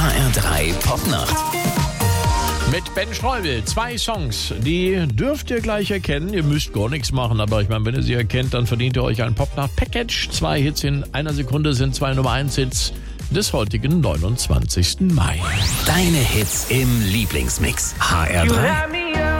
HR3 Popnacht. Mit Ben Streubel, 2 Songs, die dürft ihr gleich erkennen. Ihr müsst gar nichts machen, aber ich meine, wenn ihr sie erkennt, dann verdient ihr euch ein Popnacht-Package. 2 Hits in einer Sekunde sind 2 Nummer 1 Hits des heutigen 29. Mai. Deine Hits im Lieblingsmix. HR3